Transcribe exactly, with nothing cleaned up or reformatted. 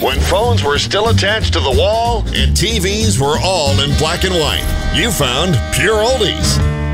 When phones were still attached to the wall and T Vs were all in black and white, you found Pure Oldies.